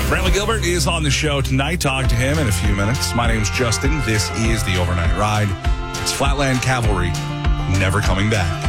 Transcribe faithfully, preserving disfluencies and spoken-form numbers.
Brantley Gilbert is on the show tonight. Talk to him in a few minutes. My name's Justin. This is the Overnight Ride. It's Flatland Cavalry, never coming back.